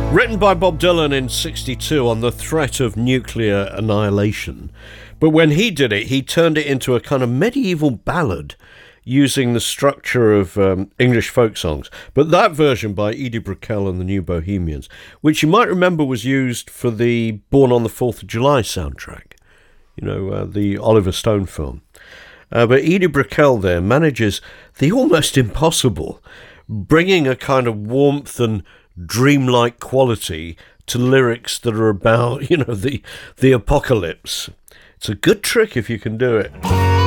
Written by Bob Dylan in '62 on the threat of nuclear annihilation. But when he did it, he turned it into a kind of medieval ballad using the structure of English folk songs. But that version by Edie Brickell and the New Bohemians, which you might remember was used for the Born on the 4th of July soundtrack, the Oliver Stone film. But Edie Brickell there manages the almost impossible, bringing a kind of warmth and dreamlike quality to lyrics that are about, the apocalypse. It's a good trick if you can do it.